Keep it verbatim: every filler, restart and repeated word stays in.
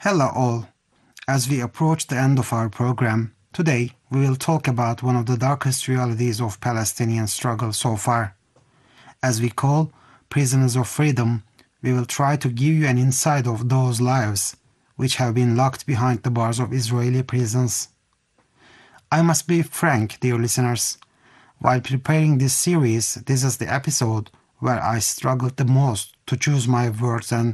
Hello all. As we approach the end of our program, today we will talk about one of the darkest realities of Palestinian struggle so far. As we call Prisoners of Freedom, we will try to give you an insight of those lives which have been locked behind the bars of Israeli prisons. I must be frank, dear listeners. While preparing this series, this is the episode where I struggled the most to choose my words and